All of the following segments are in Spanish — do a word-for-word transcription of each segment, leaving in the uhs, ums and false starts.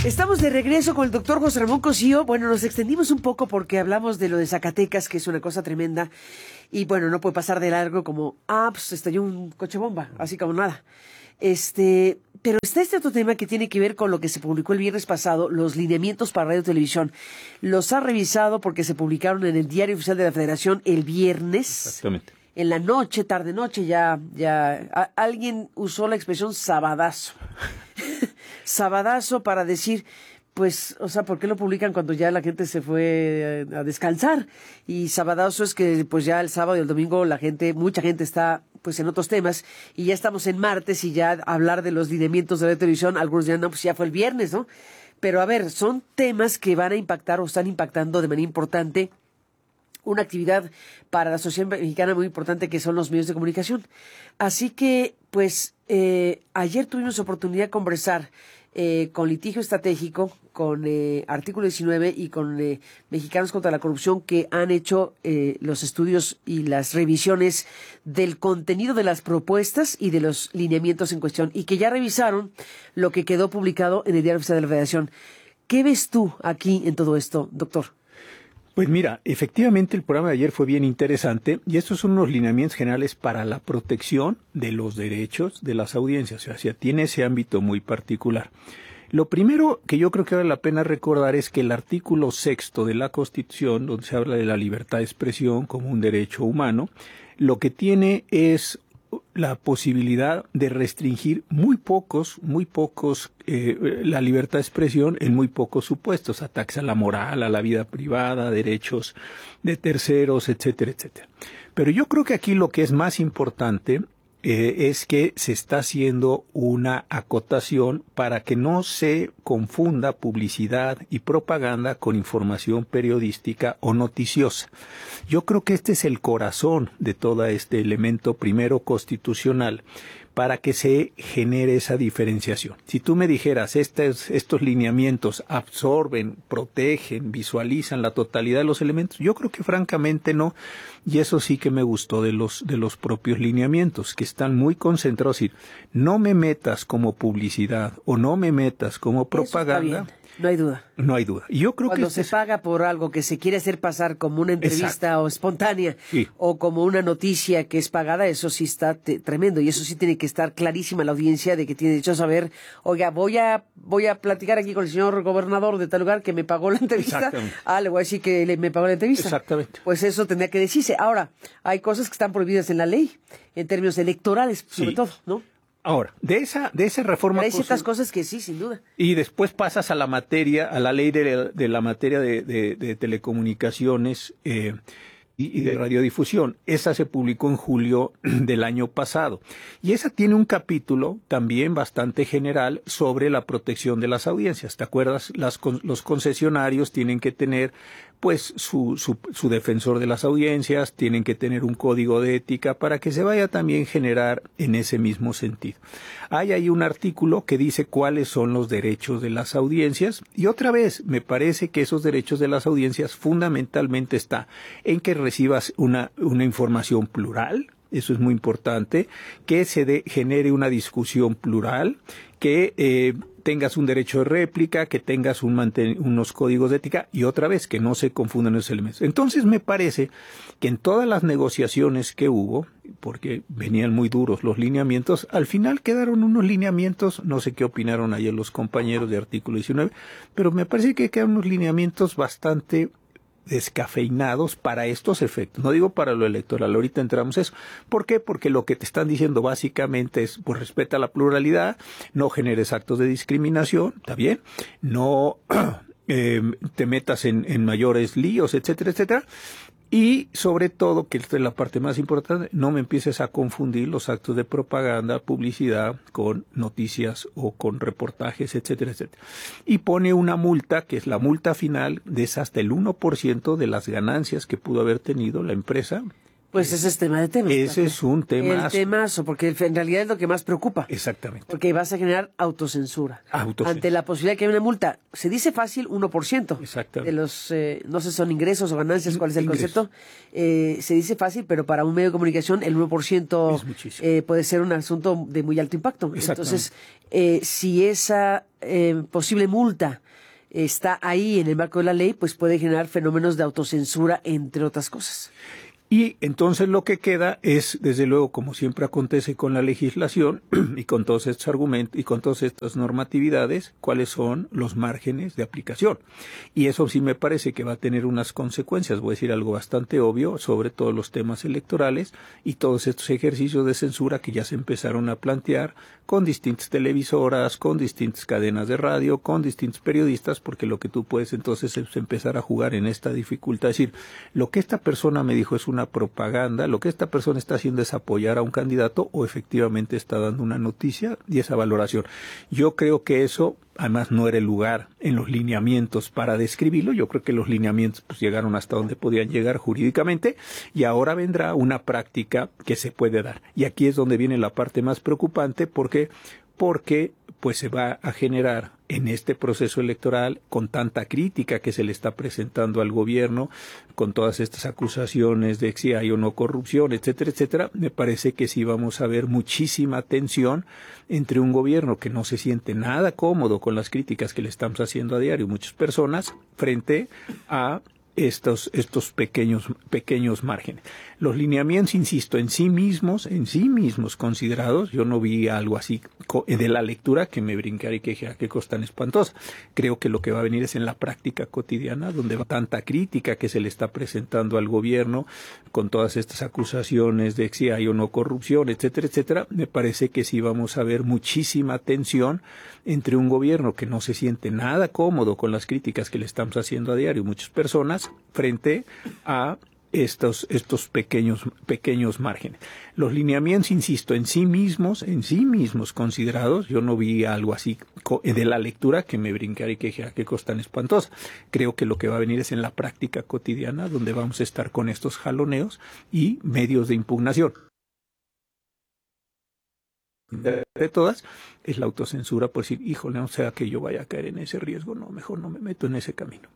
Estamos de regreso con el doctor José Ramón Cosío. Bueno, nos extendimos un poco porque hablamos de lo de Zacatecas, que es una cosa tremenda. Y bueno, no puede pasar de largo como, ah, pues estalló un coche bomba, así como nada. Este, pero está este otro tema que tiene que ver con lo que se publicó el viernes pasado, los lineamientos para radio y televisión. Los ha revisado porque se publicaron en el Diario Oficial de la Federación el viernes. Exactamente. En la noche, tarde noche, ya, ya, a, alguien usó la expresión sabadazo. Sabadazo para decir, pues, o sea, ¿por qué lo publican cuando ya la gente se fue a, a descansar? Y sabadazo es que, pues, ya el sábado y el domingo la gente, mucha gente está, pues, en otros temas, y ya estamos en martes y ya hablar de los lineamientos de la televisión, algunos ya no, pues ya fue el viernes, ¿no? Pero a ver, son temas que van a impactar o están impactando de manera importante una actividad para la sociedad mexicana muy importante que son los medios de comunicación. Así que, pues, eh, ayer tuvimos oportunidad de conversar eh, con Litigio Estratégico, con eh, Artículo diecinueve y con eh, Mexicanos contra la Corrupción, que han hecho eh, los estudios y las revisiones del contenido de las propuestas y de los lineamientos en cuestión, y que ya revisaron lo que quedó publicado en el Diario Oficial de la Federación. ¿Qué ves tú aquí en todo esto, doctor? Pues mira, efectivamente el programa de ayer fue bien interesante y estos son unos lineamientos generales para la protección de los derechos de las audiencias, o sea, tiene ese ámbito muy particular. Lo primero que yo creo que vale la pena recordar es que el artículo sexto de la Constitución, donde se habla de la libertad de expresión como un derecho humano, lo que tiene es la posibilidad de restringir muy pocos, muy pocos, eh, la libertad de expresión en muy pocos supuestos, ataques a la moral, a la vida privada, derechos de terceros, etcétera, etcétera. Pero yo creo que aquí lo que es más importante eh, es que se está haciendo una acotación para que no se confunda publicidad y propaganda con información periodística o noticiosa. Yo creo que este es el corazón de todo este elemento primero constitucional para que se genere esa diferenciación. Si tú me dijeras, estos, estos lineamientos absorben, protegen, visualizan la totalidad de los elementos, yo creo que francamente no, y eso sí que me gustó de los, de los propios lineamientos, que están muy concentrados, es decir, no me metas como publicidad o no me metas como propaganda. No hay duda. No hay duda. Y yo creo Cuando que se es... paga por algo que se quiere hacer pasar como una entrevista Exacto. o espontánea sí. o como una noticia que es pagada, eso sí está te, tremendo y eso sí tiene que estar clarísima la audiencia de que tiene derecho a saber, oiga, voy a voy a platicar aquí con el señor gobernador de tal lugar que me pagó la entrevista. Ah, le voy a decir que le, me pagó la entrevista. Exactamente. Pues eso tendría que decirse. Ahora, hay cosas que están prohibidas en la ley, en términos electorales, sobre sí. todo, ¿no? Ahora, de esa, de esa reforma... Pero hay ciertas cosas que sí, sin duda. Y después pasas a la materia, a la ley de, de la materia de, de, de telecomunicaciones eh, y, y de radiodifusión. Esa se publicó en julio del año pasado. Y esa tiene un capítulo también bastante general sobre la protección de las audiencias. ¿Te acuerdas? Las, los concesionarios tienen que tener pues su, su, su defensor de las audiencias, tienen que tener un código de ética para que se vaya también a generar en ese mismo sentido. Hay ahí un artículo que dice cuáles son los derechos de las audiencias y otra vez me parece que esos derechos de las audiencias fundamentalmente está en que recibas una, una información plural, eso es muy importante, que se de, genere una discusión plural, que eh, tengas un derecho de réplica, que tengas un manten- unos códigos de ética y otra vez que no se confundan esos elementos. Entonces me parece que en todas las negociaciones que hubo, porque venían muy duros los lineamientos, al final quedaron unos lineamientos, no sé qué opinaron ayer los compañeros de Artículo diecinueve, pero me parece que quedan unos lineamientos bastante descafeinados para estos efectos. No digo para lo electoral, ahorita entramos a eso. ¿Por qué? Porque lo que te están diciendo básicamente es, pues respeta la pluralidad, no generes actos de discriminación, ¿está bien? No eh, te metas en, en mayores líos, etcétera, etcétera. Y sobre todo, que esta es la parte más importante, no me empieces a confundir los actos de propaganda, publicidad con noticias o con reportajes, etcétera, etcétera. Y pone una multa, que es la multa final, de hasta el uno por ciento de las ganancias que pudo haber tenido la empresa Pues ese es tema de temas. Ese ¿no? es un temazo. El temazo, porque en realidad es lo que más preocupa. Exactamente. Porque vas a generar autocensura. Autocensura. Ante la posibilidad de que haya una multa. Se dice fácil uno por ciento. Exactamente. De los, eh, no sé si son ingresos o ganancias, cuál es el Ingresos. concepto. Eh, se dice fácil, pero para un medio de comunicación el uno por ciento eh, puede ser un asunto de muy alto impacto. Entonces, eh, si esa eh, posible multa está ahí en el marco de la ley, pues puede generar fenómenos de autocensura, entre otras cosas. Y entonces lo que queda es, desde luego, como siempre acontece con la legislación y con todos estos argumentos y con todas estas normatividades, cuáles son los márgenes de aplicación. Y eso sí me parece que va a tener unas consecuencias, voy a decir algo bastante obvio, sobre todos los temas electorales y todos estos ejercicios de censura que ya se empezaron a plantear con distintas televisoras, con distintas cadenas de radio, con distintos periodistas, porque lo que tú puedes entonces es empezar a jugar en esta dificultad, es decir, lo que esta persona me dijo es una propaganda, lo que esta persona está haciendo es apoyar a un candidato o efectivamente está dando una noticia y esa valoración. Yo creo que eso, además, no era el lugar en los lineamientos para describirlo. Yo creo que los lineamientos pues llegaron hasta donde podían llegar jurídicamente y ahora vendrá una práctica que se puede dar. Y aquí es donde viene la parte más preocupante porque porque pues se va a generar en este proceso electoral, con tanta crítica que se le está presentando al gobierno, con todas estas acusaciones de si hay o no corrupción, etcétera, etcétera, me parece que sí vamos a ver muchísima tensión entre un gobierno que no se siente nada cómodo con las críticas que le estamos haciendo a diario muchas personas, frente a estos estos pequeños pequeños márgenes. Los lineamientos, insisto, en sí mismos, en sí mismos considerados, yo no vi algo así de la lectura que me brincara y que dijera qué cosa tan espantosa. Creo que lo que va a venir es en la práctica cotidiana, donde va tanta crítica que se le está presentando al gobierno, con todas estas acusaciones de si hay o no corrupción, etcétera, etcétera, me parece que sí vamos a ver muchísima tensión entre un gobierno que no se siente nada cómodo con las críticas que le estamos haciendo a diario muchas personas, frente a estos estos pequeños pequeños márgenes. Los lineamientos, insisto, en sí mismos, en sí mismos considerados, yo no vi algo así de la lectura que me brincara y que dijera qué cosa tan espantosa. Creo que lo que va a venir es en la práctica cotidiana, donde vamos a estar con estos jaloneos y medios de impugnación. De todas, es la autocensura por decir, híjole, no sea que yo vaya a caer en ese riesgo, no, mejor no me meto en ese camino.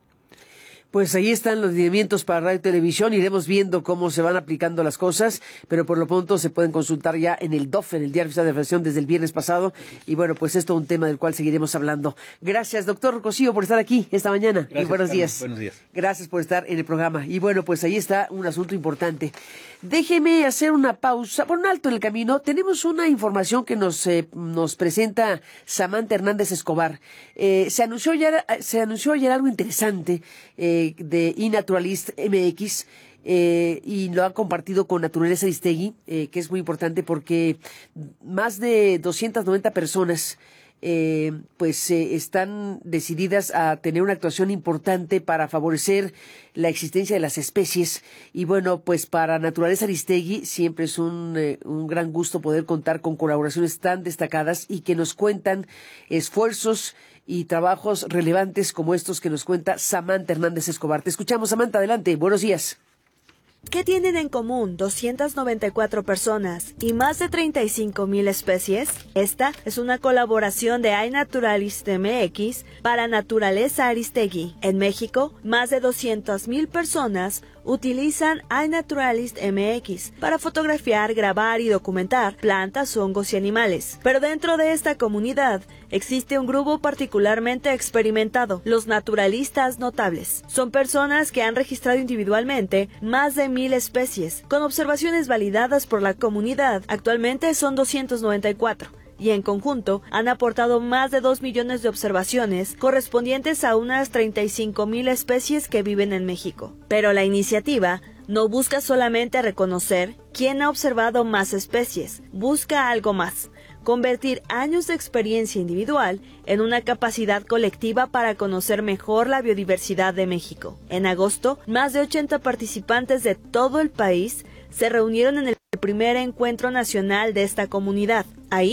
Pues ahí están los lineamientos para radio y televisión. Iremos viendo cómo se van aplicando las cosas, pero por lo pronto se pueden consultar ya en el D O F, en el Diario Oficial de la Federación, desde el viernes pasado. Y bueno, pues esto es un tema del cual seguiremos hablando. Gracias, doctor Cosío, por estar aquí esta mañana. Gracias, y buenos Carlos. días. Buenos días. Gracias por estar en el programa. Y bueno, pues ahí está un asunto importante. Déjeme hacer una pausa, por un alto en el camino. Tenemos una información que nos eh, nos presenta Samantha Hernández Escobar. Eh, se anunció ayer, se anunció ayer algo interesante eh, de iNaturalist M X. Eh, y lo han compartido con Naturaleza Aristegui, eh, que es muy importante porque más de doscientas noventa personas eh, pues eh, están decididas a tener una actuación importante para favorecer la existencia de las especies. Y bueno, pues para Naturaleza Aristegui siempre es un, eh, un gran gusto poder contar con colaboraciones tan destacadas y que nos cuentan esfuerzos y trabajos relevantes como estos que nos cuenta Samantha Hernández Escobar. Te escuchamos, Samantha, adelante. Buenos días. ¿Qué tienen en común doscientas noventa y cuatro personas y más de treinta y cinco mil especies? Esta es una colaboración de iNaturalist M X para Naturaleza Aristegui. En México, más de doscientas mil personas utilizan iNaturalist M X para fotografiar, grabar y documentar plantas, hongos y animales. Pero dentro de esta comunidad existe un grupo particularmente experimentado, los naturalistas notables. Son personas que han registrado individualmente más de mil especies, con observaciones validadas por la comunidad. Actualmente son doscientos noventa y cuatro. Y en conjunto han aportado más de dos millones de observaciones correspondientes a unas treinta y cinco mil especies que viven en México. Pero la iniciativa no busca solamente reconocer quién ha observado más especies, busca algo más: convertir años de experiencia individual en una capacidad colectiva para conocer mejor la biodiversidad de México. En agosto, más de ochenta participantes de todo el país se reunieron en el primer encuentro nacional de esta comunidad. Ahí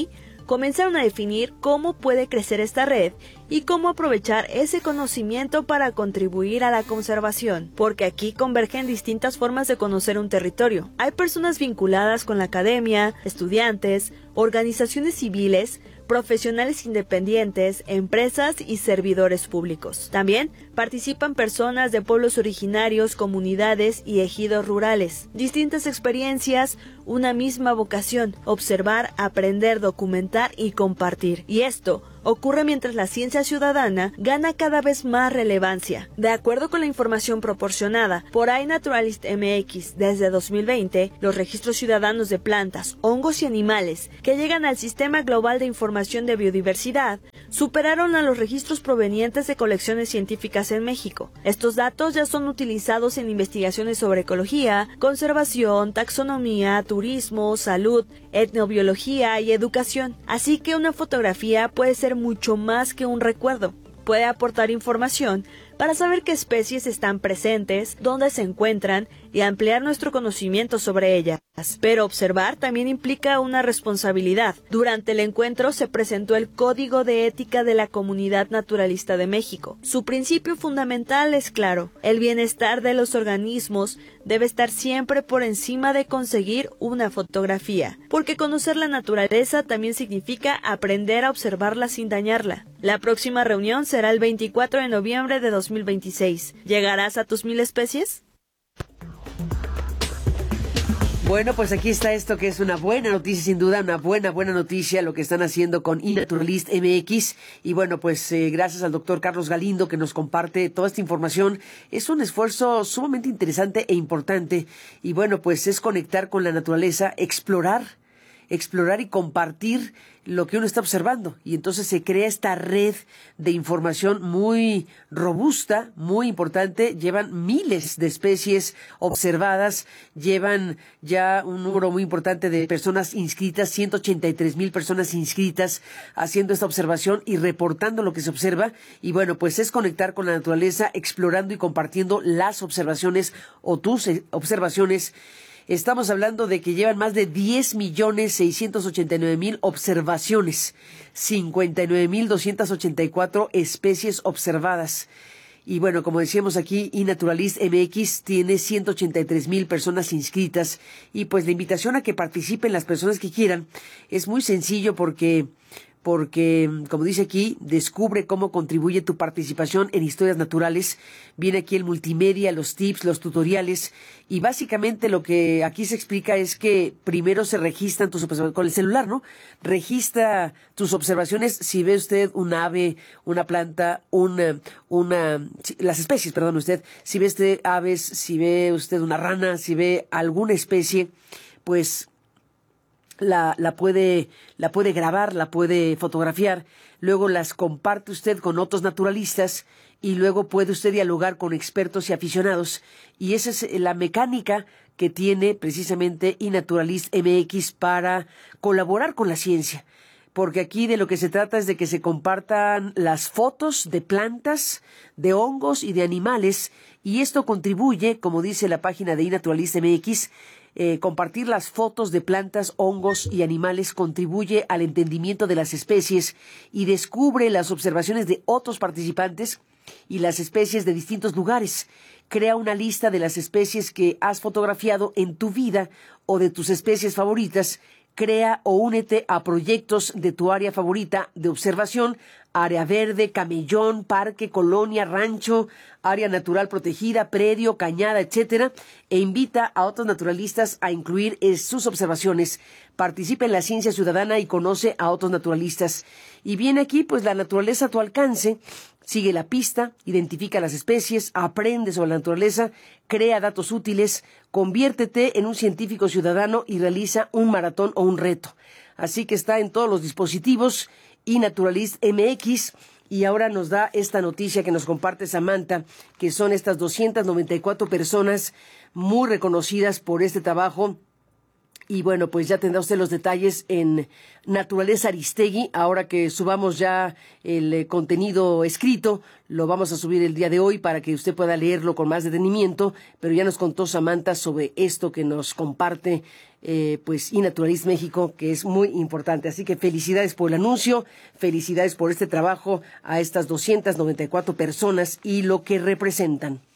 comenzaron a definir cómo puede crecer esta red y cómo aprovechar ese conocimiento para contribuir a la conservación, porque aquí convergen distintas formas de conocer un territorio. Hay personas vinculadas con la academia, estudiantes, organizaciones civiles, profesionales independientes, empresas y servidores públicos. También participan personas de pueblos originarios, comunidades y ejidos rurales. Distintas experiencias, una misma vocación: observar, aprender, documentar y compartir. Y esto ocurre mientras la ciencia ciudadana gana cada vez más relevancia. De acuerdo con la información proporcionada por iNaturalist M X, desde dos mil veinte, los registros ciudadanos de plantas, hongos y animales que llegan al Sistema Global de Información de Biodiversidad superaron a los registros provenientes de colecciones científicas en México. Estos datos ya son utilizados en investigaciones sobre ecología, conservación, taxonomía, turismo, salud, etnobiología y educación. Así que una fotografía puede ser mucho más que un recuerdo. Puede aportar información para saber qué especies están presentes, dónde se encuentran y ampliar nuestro conocimiento sobre ellas. Pero observar también implica una responsabilidad. Durante el encuentro se presentó el Código de Ética de la Comunidad Naturalista de México. Su principio fundamental es claro: el bienestar de los organismos debe estar siempre por encima de conseguir una fotografía, porque conocer la naturaleza también significa aprender a observarla sin dañarla. La próxima reunión será el veinticuatro de noviembre de dos mil veintiséis. ¿Llegarás a tus mil especies? Bueno, pues aquí está esto que es una buena noticia, sin duda, una buena, buena noticia lo que están haciendo con iNaturalist M X. Y bueno, pues eh, gracias al doctor Carlos Galindo que nos comparte toda esta información. Es un esfuerzo sumamente interesante e importante. Y bueno, pues es conectar con la naturaleza, explorar, explorar y compartir lo que uno está observando, y entonces se crea esta red de información muy robusta, muy importante. Llevan miles de especies observadas, llevan ya un número muy importante de personas inscritas, ciento ochenta y tres mil personas inscritas haciendo esta observación y reportando lo que se observa. Y bueno, pues es conectar con la naturaleza, explorando y compartiendo las observaciones o tus observaciones. Estamos hablando de que llevan más de diez millones seiscientos ochenta y nueve mil observaciones, cincuenta y nueve mil doscientas ochenta y cuatro especies observadas. Y bueno, como decíamos aquí, iNaturalist M X tiene ciento ochenta y tres mil personas inscritas. Y pues la invitación a que participen las personas que quieran es muy sencillo porque... porque, como dice aquí, descubre cómo contribuye tu participación en historias naturales. Viene aquí el multimedia, los tips, los tutoriales, y básicamente lo que aquí se explica es que primero se registran tus observaciones con el celular, ¿no? Registra tus observaciones si ve usted un ave, una planta, una, una, las especies, perdón usted, si ve usted aves, si ve usted una rana, si ve alguna especie, pues... La, la puede, la puede grabar, la puede fotografiar, luego las comparte usted con otros naturalistas y luego puede usted dialogar con expertos y aficionados. Y esa es la mecánica que tiene precisamente iNaturalist M X para colaborar con la ciencia. Porque aquí de lo que se trata es de que se compartan las fotos de plantas, de hongos y de animales, y esto contribuye, como dice la página de iNaturalist M X, Eh, compartir las fotos de plantas, hongos y animales contribuye al entendimiento de las especies y descubre las observaciones de otros participantes y las especies de distintos lugares. Crea una lista de las especies que has fotografiado en tu vida o de tus especies favoritas. Crea o únete a proyectos de tu área favorita de observación, área verde, camellón, parque, colonia, rancho, área natural protegida, predio, cañada, etcétera, e invita a otros naturalistas a incluir eh, sus observaciones. Participa en la ciencia ciudadana y conoce a otros naturalistas. Y viene aquí, pues, la naturaleza a tu alcance. Sigue la pista, identifica las especies, aprende sobre la naturaleza, crea datos útiles, conviértete en un científico ciudadano y realiza un maratón o un reto. Así que está en todos los dispositivos iNaturalist M X. Y ahora nos da esta noticia que nos comparte Samantha, que son estas doscientas noventa y cuatro personas muy reconocidas por este trabajo Y bueno, pues ya tendrá usted los detalles en Naturaleza Aristegui. Ahora que subamos ya el eh, contenido escrito, lo vamos a subir el día de hoy para que usted pueda leerlo con más detenimiento. Pero ya nos contó Samantha sobre esto que nos comparte eh, pues iNaturalist México, que es muy importante. Así que felicidades por el anuncio, felicidades por este trabajo a estas doscientas noventa y cuatro personas y lo que representan.